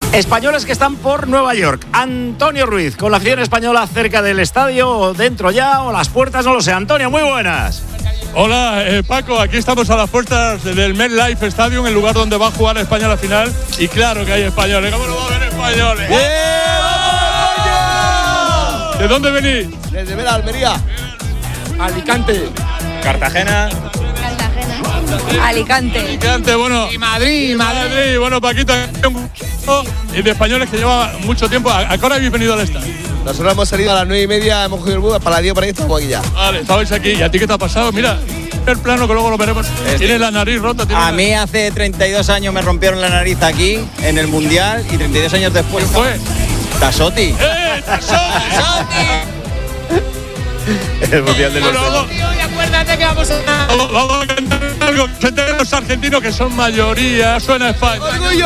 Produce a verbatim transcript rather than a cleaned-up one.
Españoles que están por Nueva York. Antonio Ruiz, con la afición española cerca del estadio, o dentro ya, o las puertas, no lo sé. Antonio, muy buenas. Hola, eh, Paco, aquí estamos a las puertas del MetLife Stadium, el lugar donde va a jugar España a la final. Y claro que hay españoles. ¿Cómo no va a haber españoles? ¡Bien! ¿De dónde venís? Desde Vera, Almería. Alicante. Cartagena. Cartagena. Alicante. Alicante, bueno. Y Madrid, y Madrid. Madrid. Bueno, Paquito, y de españoles que lleva mucho tiempo. ¿A qué hora habéis venido al estadio? Nosotros hemos salido a las nueve y media, hemos cogido el bus, para las diez por ahí estamos aquí ya. Vale, estabais aquí. ¿Y a ti qué te ha pasado? Mira, el plano que luego lo veremos. Este. Tienes la nariz rota. A la... mí hace treinta y dos años me rompieron la nariz aquí, en el Mundial, y treinta y dos años después. ¿Quién fue? Tasotti. ¡Eh, Tasotti! El Mundial del bueno, vamos, Y acuérdate que vamos a... vamos, vamos a cantar algo. Que tengan los argentinos que son mayoría. Suena España. ¡Orgullo!